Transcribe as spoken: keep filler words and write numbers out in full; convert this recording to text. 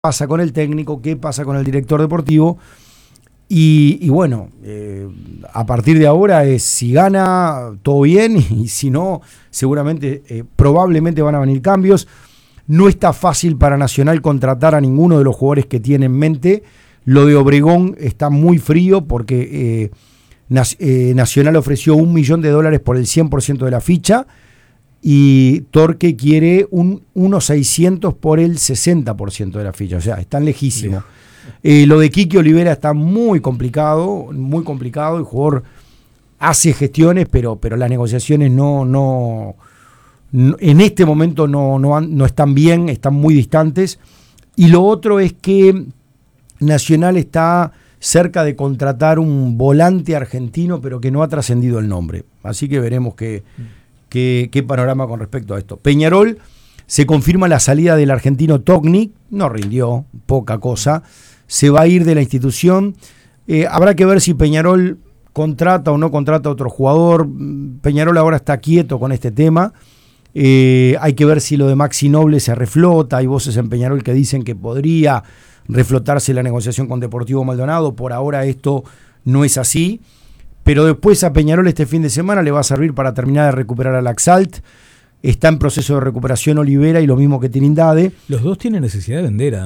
pasa con el técnico, qué pasa con el director deportivo. Y, y bueno, eh, a partir de ahora es si gana, todo bien, y si no, seguramente, eh, probablemente van a venir cambios. No está fácil para Nacional contratar a ninguno de los jugadores que tiene en mente. Lo de Obregón está muy frío porque eh, Nac- eh, Nacional ofreció un millón de dólares por el cien por ciento de la ficha y Torque quiere un uno seiscientos por el sesenta por ciento de la ficha. O sea, están lejísimos. Eh, lo de Quique Olivera está muy complicado, muy complicado. El jugador hace gestiones, pero, pero las negociaciones no, no, no en este momento no, no, han, no están bien, están muy distantes. Y lo otro es que Nacional está cerca de contratar un volante argentino, pero que no ha trascendido el nombre. Así que veremos qué, qué, qué panorama con respecto a esto. Peñarol, se confirma la salida del argentino Togni, no rindió, poca cosa. Se va a ir de la institución. Eh, habrá que ver si Peñarol contrata o no contrata a otro jugador. Peñarol ahora está quieto con este tema. Eh, hay que ver si lo de Maxi Noble se reflota. Hay voces en Peñarol que dicen que podría reflotarse la negociación con Deportivo Maldonado. Por ahora esto no es así. Pero después a Peñarol este fin de semana le va a servir para terminar de recuperar al Laxalt. Está en proceso de recuperación Olivera y lo mismo que Trindade. Los dos tienen necesidad de vender a